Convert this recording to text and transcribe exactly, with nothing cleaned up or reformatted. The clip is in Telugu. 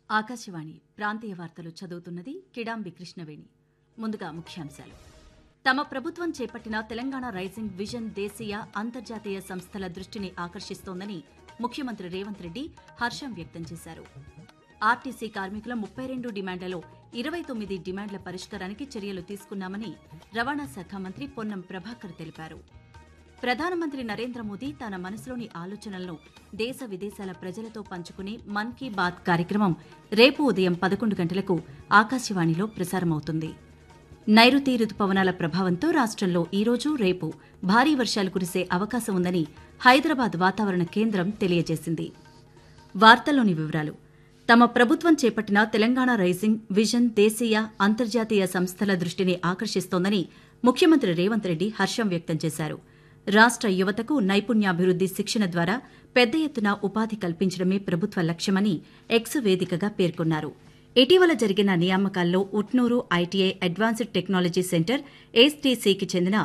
ఆకాశవాణి ప్రాంతీయ వార్తలు చదువుతున్నది కిడాంబి కృష్ణవేణి. ముందుగా ముఖ్యాంశాలు. తమ ప్రభుత్వం చేపట్టిన తెలంగాణ రైజింగ్ విజన్ దేశీయ, అంతర్జాతీయ సంస్థల దృష్టిని ఆకర్షిస్తోందని ముఖ్యమంత్రి రేవంత్ రెడ్డి హర్షం వ్యక్తం చేశారు. ఆర్టీసీ కార్మికుల ముప్పై రెండు డిమాండ్లలో ఇరవై తొమ్మిది డిమాండ్ల పరిష్కారానికి చర్యలు తీసుకున్నామని రవాణా శాఖ మంత్రి పొన్నం ప్రభాకర్ తెలిపారు. ప్రధానమంత్రి నరేంద్ర మోదీ తన మనసులోని ఆలోచనలను దేశ విదేశాల ప్రజలతో పంచుకునే మన్ కీ బాత్ కార్యక్రమం రేపు ఉదయం పదకొండు గంటలకు ఆకాశవాణిలో ప్రసారమవుతుంది. నైరుతి రుతుపవనాల ప్రభావంతో రాష్ట్రంలో ఈరోజు, రేపు భారీ వర్షాలు కురిసే అవకాశం ఉందని హైదరాబాద్ వాతావరణ కేంద్రం తెలియజేసింది. వార్తల్లోని వివరాలు. తమ ప్రభుత్వం చేపట్టిన తెలంగాణ రైజింగ్ విజన్ దేశీయ, అంతర్జాతీయ సంస్థల దృష్టిని ఆకర్షిస్తోందని ముఖ్యమంత్రి రేవంత్ రెడ్డి హర్షం వ్యక్తం చేశారు. రాష్ట్ర యువతకు నైపుణ్యాభివృద్ది శిక్షణ ద్వారా పెద్ద ఎత్తున ఉపాధి కల్పించడమే ప్రభుత్వ లక్ష్యమని ఎక్స్ వేదికగా పేర్కొన్నారు. ఇటీవల జరిగిన నియామకాల్లో Utnoor ITI advanced technology centre ఏఎస్టీసీకి చెందిన